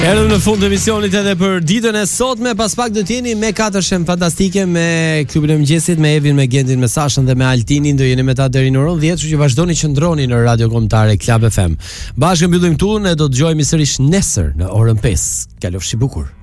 Erdhëm në fund të emisionit edhe për ditën e sotme. Pas pak do t'jeni me 4 shem fantastike me klubin e mëngjesit, me Evin, me Gentin, me Sashën dhe me Altinin. Do jeni me ta deri në orën 10, kështu që vazhdoni qëndroni në Radio Kombëtare Club FM. Bashkë mbyllim turën e do të dëgjojmë sërish nesër në orën 5. Kalofshi bukur.